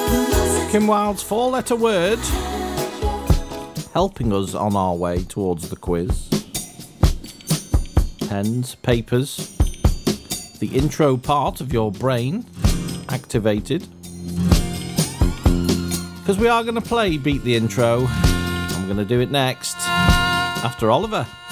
Kim Wilde's four-letter word, helping us on our way towards the quiz. Pens, papers, the intro part of your brain activated. Because we are going to play Beat the Intro. I'm going to do it next, after Oliver.